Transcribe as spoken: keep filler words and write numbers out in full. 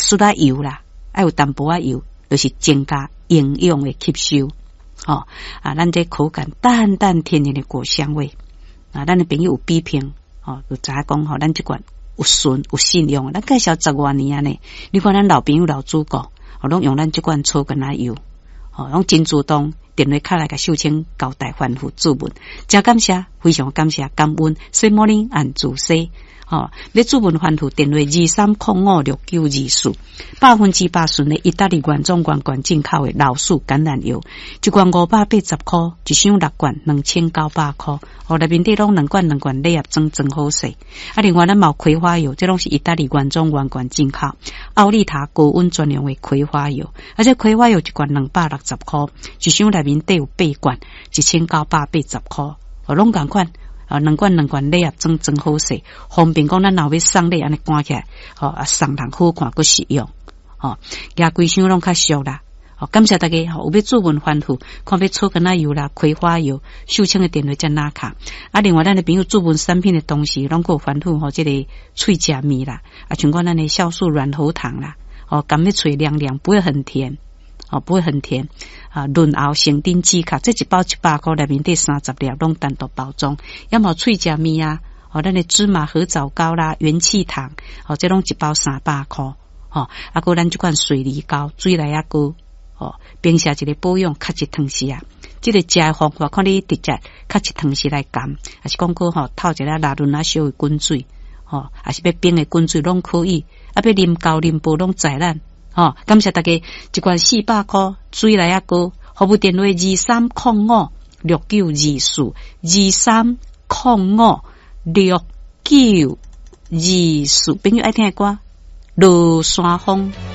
输啦油啦，还有淡薄仔油，就是增加营养的吸收。哦啊，咱这口感淡淡甜甜的果香味啊，咱的朋友有比拼哦，就知影讲吼，咱这款有顺有信用，咱介绍十多年啊呢。你看咱老朋友老主顾，哦，拢用咱这款草根仔油，哦，拢真主动。电话卡来甲秀清交代吩咐注文，真感谢，非常感谢，感恩。Good morning， 按注释，哦，要注文吩咐电话二三零五六九二四，百分之百纯的意大利原装罐罐进口的老树橄榄油，一罐五百八十块，一箱六罐两千九百块。哦，内面底拢两罐两罐，礼盒装真好势。啊，另外咱嘛有葵花油，这拢是意大利原装原罐进口，奥利塔高温专用的葵花油，而且葵花油一罐两百六十块，一箱内面底有八罐，一千九百八十块。哦，拢共款。啊，两罐两罐礼盒装真好势，方便讲咱若要送礼安尼赶起来，哦啊送人好看佫实用，哦，加规箱拢较俗啦。哦，感谢大家，哦，有要注文吩咐，看要草根仔油啦、葵花油、秀清的电话在哪卡？啊，另外咱的朋友注文产品的东西，拢有吩咐吼，这个脆夹米啦，啊，像讲咱的酵素软喉糖啦，哦，甘蜜脆凉凉，不会很甜，哦，不会很甜。啊，润喉生丁止卡，这一包一百块，内面底三十粒，拢单独包装。要么脆夹米啊，哦，咱的芝麻合枣糕啦、元气糖，哦，这拢一包三百块。哦，啊，个咱这款水梨膏、水来啊膏。哦，冰下一个保养，较一汤匙啊。这个食的方法，看你直接较一汤匙来干，还是讲过吼透一个拉润啊烧的滚水，哦，还是要冰的滚水拢可以，啊，要啉高啉薄拢在咱。哦，感谢大家，一罐四百块，水来啊膏，服务电话二三零五六九二四，二三零五六九二四，朋友爱听的歌，落山风。